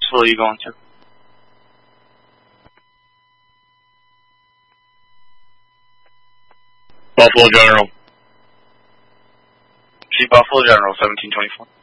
hospital are you going to? Buffalo General. See Buffalo General, 1724.